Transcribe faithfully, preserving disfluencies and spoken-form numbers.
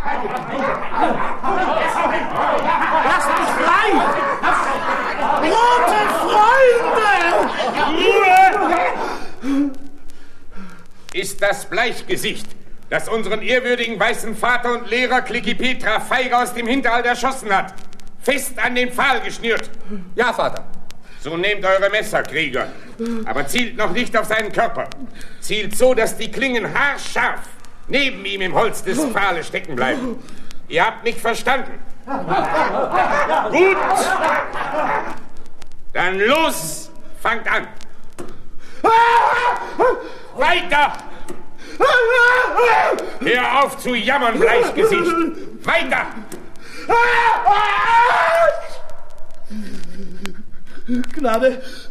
Lasst mich frei! Rote Freunde! Ruhe! Ist das Bleichgesicht, das unseren ehrwürdigen weißen Vater und Lehrer Kliki Petra feige aus dem Hinterhalt erschossen hat, fest an den Pfahl geschnürt? Ja, Vater. So nehmt eure Messer, Krieger, aber zielt noch nicht auf seinen Körper. Zielt so, dass die Klingen haarscharf neben ihm im Holz des Pfahles stecken bleiben. Ihr habt mich verstanden. Gut. Dann los, fangt an. Weiter. Hör auf zu jammern, Bleichgesicht. Weiter. Gnade,